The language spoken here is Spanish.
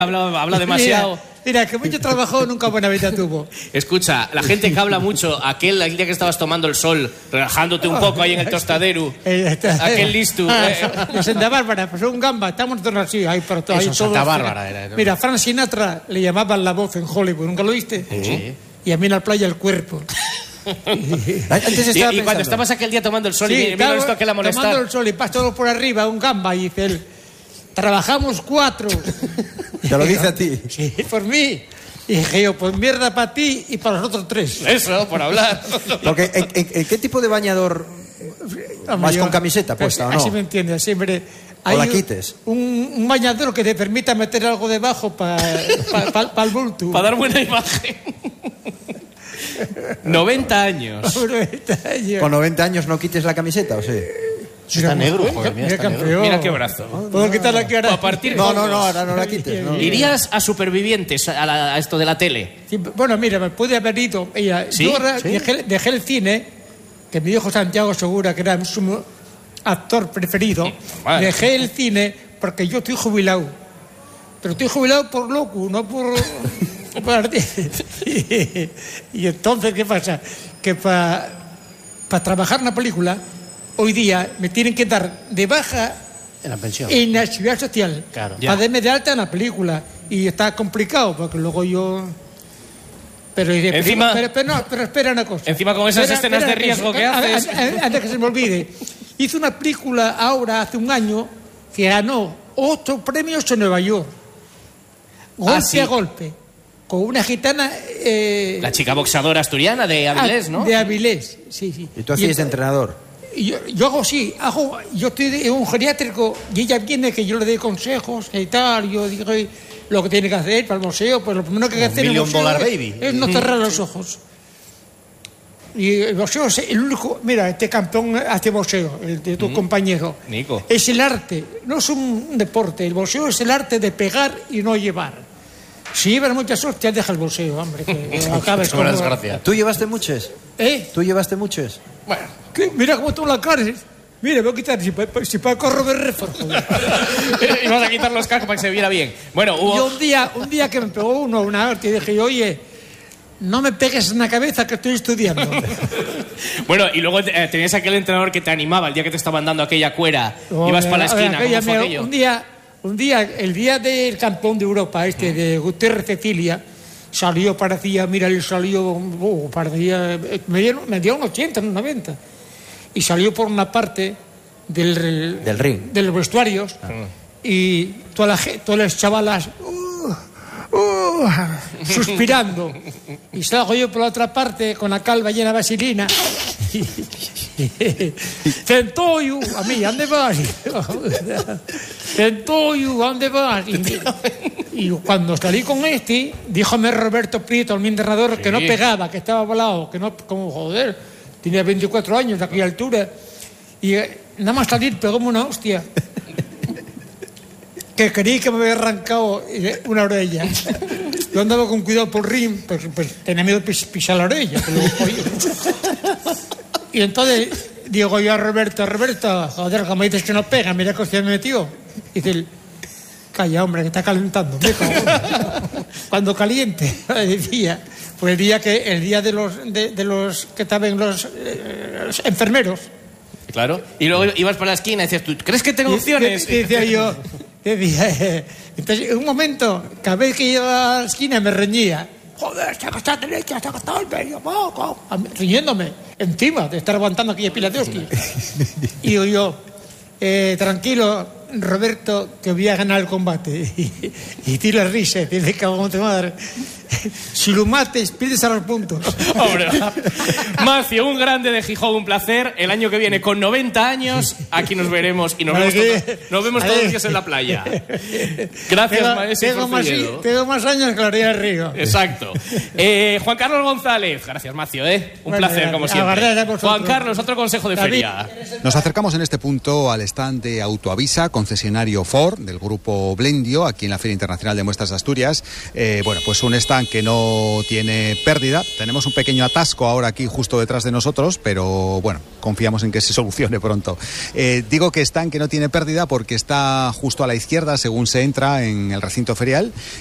Habla demasiado. Mira, que mucho trabajo nunca buena vida tuvo. Escucha, la gente que habla mucho, aquel día que estabas tomando el sol, relajándote un poco ahí en el tostadero, aquel listo. En Santa Bárbara, pues un gamba, estamos todos así, ahí por todo. Eso, Santa Bárbara era, ¿no? Mira, Frank Sinatra le llamaban la voz en Hollywood, ¿nunca lo viste? Sí. Y a mí en la playa el cuerpo. Y cuando estabas aquel día tomando el sol, Sí, y vino esto que la molestaba. tomando el sol y pasó todo por arriba, un gamba, y dice él, trabajamos 4. Te lo dice a ti. Sí, por mí. Y dije yo, pues mierda para ti y para los otros 3. Eso, por hablar. Porque, ¿en qué tipo de bañador vas con camiseta puesta o no? Así me entiendes, siempre. O la quites. Un bañador que te permita meter algo debajo para el bulto. Para dar buena imagen. 90 años. 90 años. ¿Con 90 años no quites la camiseta o sí? Está negro, joder, mira, está negro. Mira qué brazo. ¿Puedo quitar la cara? A partir No, ahora no la quites. No. ¿Irías a Supervivientes, a esto de la tele? Sí, bueno, mira, me pude haber ido. ¿Sí? Yo ahora ¿Sí? dejé el cine, que mi hijo Santiago Segura, que era su actor preferido, Vale. dejé el cine porque yo estoy jubilado. Pero estoy jubilado por loco, no por... y entonces, ¿qué pasa? Que para trabajar una película, hoy día me tienen que dar de baja En la pensión. en la seguridad social. Claro. Para darme de alta en la película. Y está complicado, porque luego yo... Pero espera una cosa. Encima con esas escenas de riesgo que haces. Antes que se me olvide. Hice una película ahora, hace un año, que ganó 8 premios en Nueva York. Golpe ¿sí? a golpe. Con una gitana... La chica boxeadora asturiana de Avilés, ¿no? De Avilés, sí. ¿Y tú hacías de entrenador? Yo hago sí, yo estoy en un geriátrico y ella viene que yo le doy consejos y tal, yo digo lo que tiene que hacer para el museo, pues lo primero que hay que hacer en el museo $1 Million Baby. es no cerrar los ojos. Y el boxeo es el único, mira, este campeón hace boxeo, el de tu compañero. Nico. Es el arte, no es un deporte, el boxeo es el arte de pegar y no llevar. Si llevas muchas hostias, deja el boxeo, hombre, que acabes Es una desgracia. ¿Tú llevaste muchos? ¿Tú llevaste muchos? Bueno, mira cómo tú la cares. Mira, voy a quitar, si para corro de reforzo. Y vas a quitar los cascos para que se viera bien. Bueno, hubo... Yo un día que me pegó una hostia y dije, oye, no me pegues en la cabeza que estoy estudiando. Bueno, y luego tenías aquel entrenador que te animaba el día que te estaban dando aquella cuera. Ibas para la esquina, ¿cómo fue aquello? Un día, el día del campeón de Europa, de Gutiérrez Cecilia, salió, parecía, mira, él salió, parecía, me dio un 80, un 90. Y salió por una parte del ring, de los vestuarios, y todas las chavalas suspirando. Y salgo yo por la otra parte con la calva llena de vaselina. Centoyu, a mí, ¿dónde vas? Centoyu, ¿dónde vas? Y cuando salí con díjome Roberto Prieto, mi entrenador, que no pegaba, que estaba volado, que no, como joder, tenía 24 años de aquella altura, y nada más salir pegóme una hostia que creí que me había arrancado una orella. Yo andaba con cuidado por el ring, pues tenía miedo de pisar la orella. Y entonces digo yo a Roberto, joder, como dices que no pega, mira que hostia me metió. Y dice él, calla, hombre, que está calentando. Cuando caliente, decía, pues el día de los que estaban los enfermeros. Claro. Y luego ibas para la esquina y decías, ¿tú crees que tengo opciones? Y decía yo, entonces en un momento, cada vez que iba a la esquina me reñía. Joder, se ha gastado derecha, se ha gastado el medio, poco. Riñéndome, encima de estar aguantando aquella pila de hostias. Y digo yo, tranquilo, Roberto, que voy a ganar el combate. Y tira risa, dice, cabrón de madre. Si lo mates, pides a los puntos. Hombre, Macio, un grande de Gijón, un placer. El año que viene, con 90 años, aquí nos veremos y nos vemos todos los días en la playa. Gracias, maestro. Tengo más años que la orilla del río. Exacto. Juan Carlos González, gracias, Macio. Un placer, como siempre. Juan Carlos, otro consejo de feria. Nos acercamos en este punto al stand de Autoavisa con concesionario Ford del grupo Blendio, aquí en la Feria Internacional de Muestras de Asturias. Bueno, pues un stand que no tiene pérdida. Tenemos un pequeño atasco ahora aquí justo detrás de nosotros, pero bueno, confiamos en que se solucione pronto. Digo que stand que no tiene pérdida porque está justo a la izquierda según se entra en el recinto ferial,